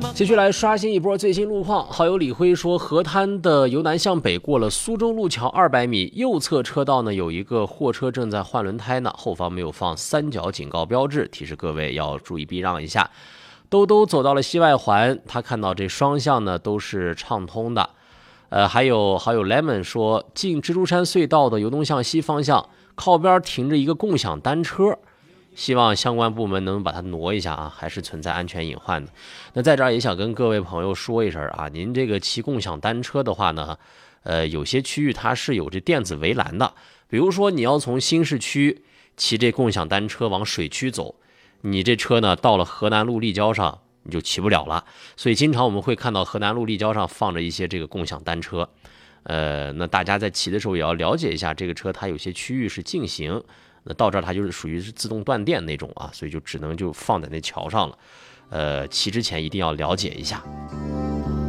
继续来刷新一波最新路况。好友李辉说，河滩的由南向北过了苏州路桥200米，右侧车道呢有一个货车正在换轮胎呢，后方没有放三角警告标志，提示各位要注意避让一下。兜兜走到了西外环，他看到这双向呢都是畅通的。还有 Lemon 说，进蜘蛛山隧道的由东向西方向靠边停着一个共享单车，希望相关部门能把它挪一下啊，还是存在安全隐患的。那在这儿也想跟各位朋友说一声啊，您这个骑共享单车的话呢，有些区域它是有这电子围栏的，比如说你要从新市区骑这共享单车往水区走，你这车呢到了河南路立交上你就骑不了了，所以经常我们会看到河南路立交上放着一些这个共享单车。那大家在骑的时候也要了解一下，这个车它有些区域是禁行，那到这儿它就是属于是自动断电那种啊，所以就只能就放在那桥上了。骑之前一定要了解一下。